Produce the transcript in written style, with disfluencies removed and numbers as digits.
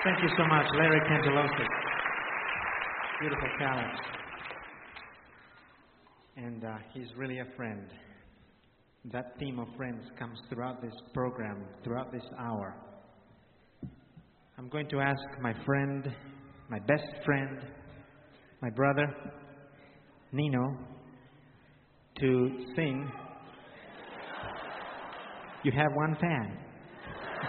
Thank you so much, Larry Cangelosi. Beautiful talent. And he's really a friend. That theme of friends comes throughout this program, throughout this hour. I'm going to ask my friend, my best friend, my brother, Nino, to sing You Have One Fan.